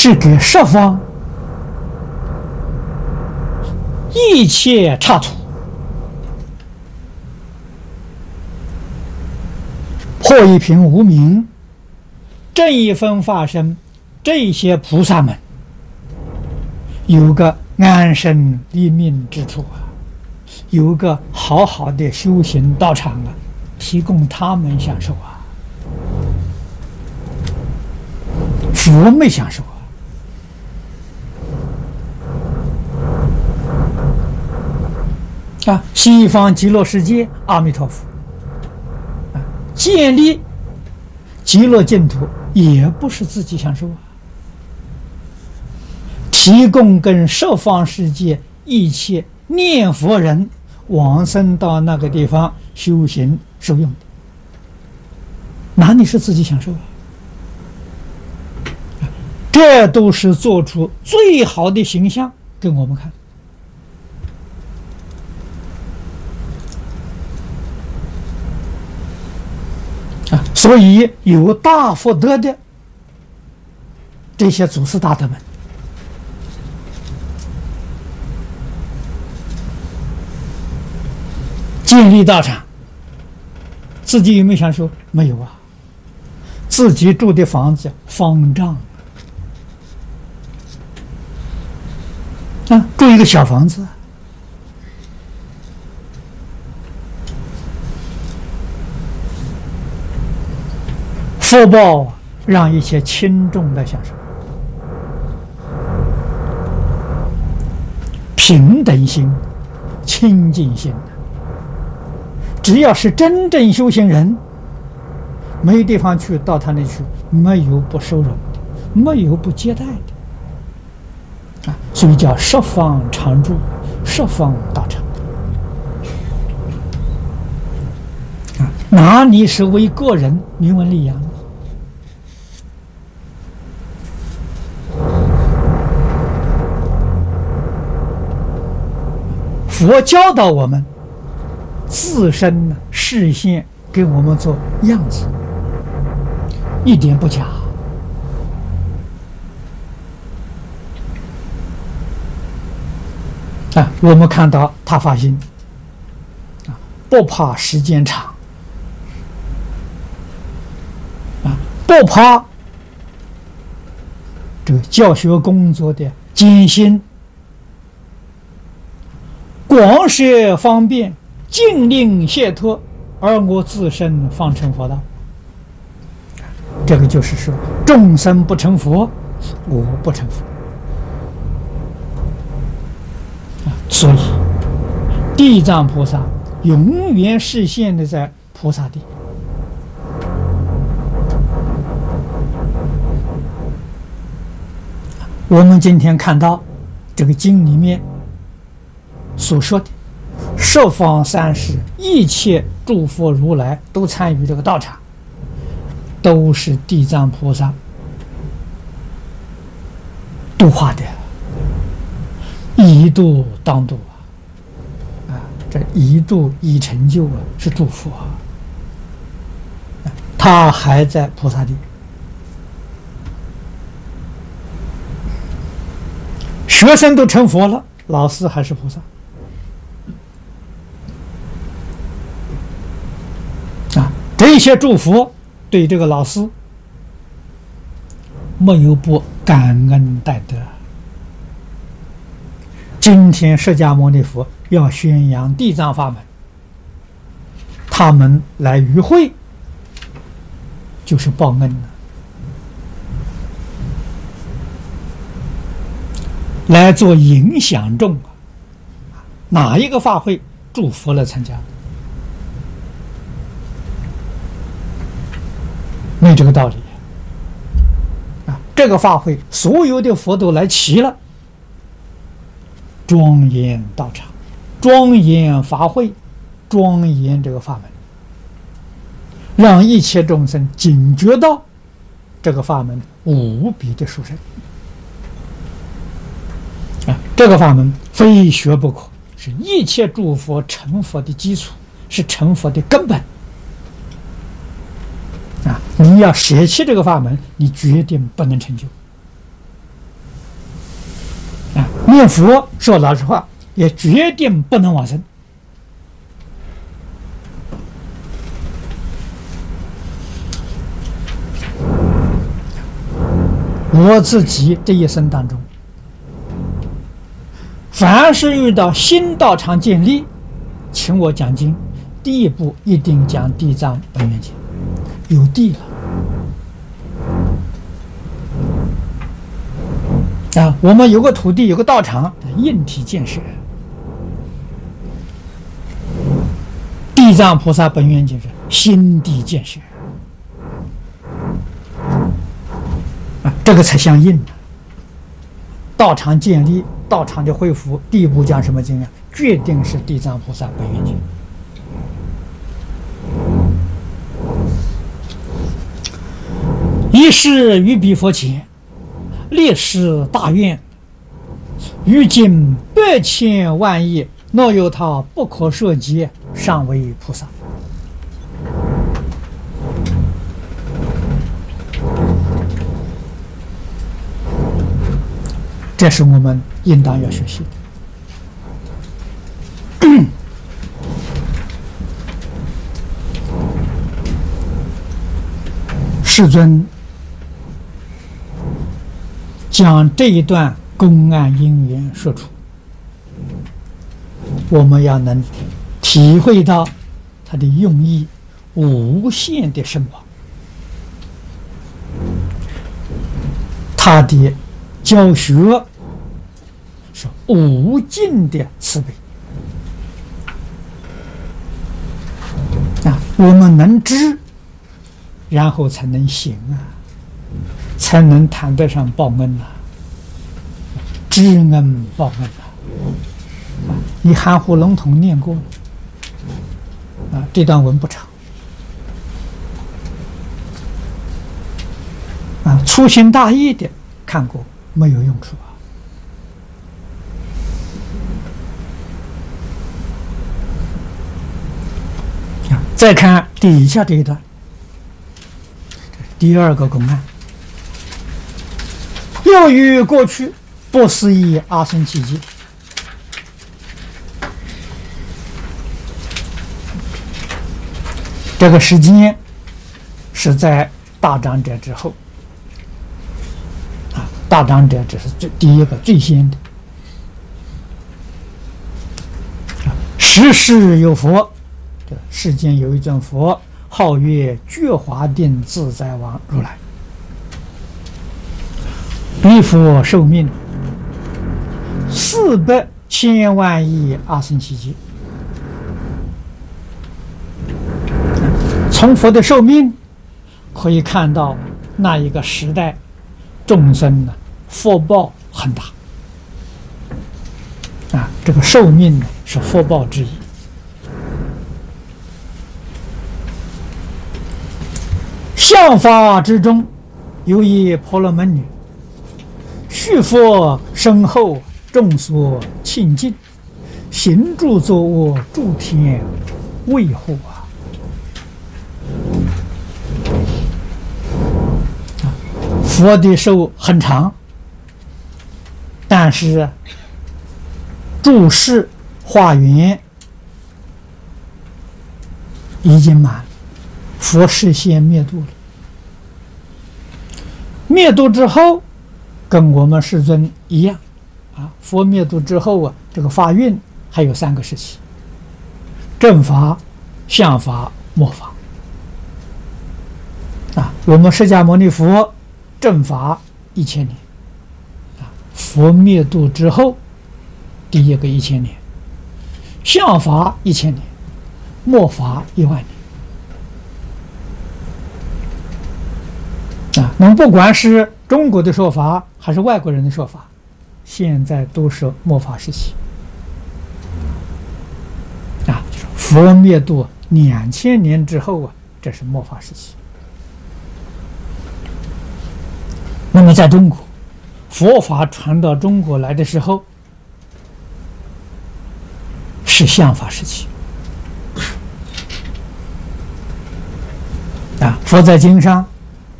是给十方一切刹土破一品无明，正一分法身，这些菩萨们有个安身立命之处啊，有个好好的修行道场啊，提供他们享受啊。佛没享受啊！西方极乐世界，阿弥陀佛啊，建立极乐净土也不是自己享受啊，提供跟十方世界一切念佛人往生到那个地方修行受用的，哪里是自己享受啊？这都是做出最好的形象给我们看啊！所以有大福德的这些祖师大德们，建立道场，自己有没有享受？没有啊！自己住的房子方丈啊，住一个小房子，福报让一切轻重来享受，平等心、清净心。只要是真正修行人，没地方去，到他那去，没有不收容的，没有不接待的。所以叫十方常住，十方道场。哪里是为个人名闻利养？佛教导我们，自身示现给我们做样子，一点不假。我们看到他发心不怕时间长不怕这个教学工作的艰辛，广设方便，尽令解脱，而我自身方成佛道。这个就是说，众生不成佛，我不成佛。所以地藏菩萨永远示现的在菩萨地。我们今天看到这个经里面所说的十方三世一切诸佛如来都参与这个道场，都是地藏菩萨度化的，一度当度这一度一成就是祝福他还在菩萨地。学生都成佛了，老师还是菩萨这些祝福对这个老师没有不感恩戴德。今天释迦牟尼佛要宣扬地藏法门，他们来与会就是报恩了，来做影响众哪一个法会祝福来参加？没这个道理这个法会所有的佛都来齐了，庄严道场，庄严法会，庄严这个法门，让一切众生警觉到这个法门无比的殊胜这个法门非学不可，是一切诸佛成佛的基础，是成佛的根本你要舍弃这个法门，你决定不能成就念佛，说老实话，也决定不能往生。我自己这一生当中，凡是遇到新道场建立，请我讲经，第一步一定讲地藏本愿经，有地了啊！我们有个土地，有个道场，硬体建设。地藏菩萨本愿经是心地建设啊，这个才相应的。道场建立，道场的恢复，第一步讲什么经啊？决定是地藏菩萨本愿经。一世于彼佛前，立誓大愿，于今百千万亿，若有他不可涉及，尚为菩萨。这是我们应当要学习的。世尊将这一段公案因缘说出，我们要能体会到他的用意无限的深广，他的教学是无尽的慈悲啊！我们能知，然后才能行啊，才能谈得上报恩啊，知恩报恩啊！你含糊笼统念过了啊，这段文不长啊，粗心大意的看过没有用处啊！再看底下这一段，第二个公案，又于过去不思议阿僧祇劫，这个时间是在大长者之后啊，大长者只是第一个最先的。时世有佛，这世间有一尊佛，号曰觉华定自在王如来。彼佛寿命400千万亿阿僧祇劫。从佛的寿命可以看到，那一个时代众生呢福报很大啊，这个寿命呢是福报之一。相法之中，有一婆罗门女，续佛身后，众所亲近，行住坐卧，诸天卫护啊！佛的寿很长，但是住世化缘已经满，佛事先灭度了。灭度之后，跟我们世尊一样啊，佛灭度之后啊，这个发运还有3个时期：正法、相法、末法啊。我们释迦牟尼佛正法1000年啊，佛灭度之后第一个1000年，相法1000年，末法10000年啊。那么不管是中国的说法还是外国人的说法，现在都是末法时期啊，就是佛灭度2000年之后啊，这是末法时期。那么在中国，佛法传到中国来的时候，是相法时期啊。佛在经上